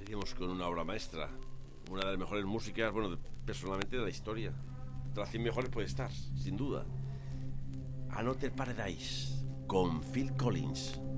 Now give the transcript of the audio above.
iremos con una obra maestra. Una de las mejores músicas, bueno, personalmente de la historia. De las 100 mejores puede estar, sin duda. Another Paradise, con Phil Collins.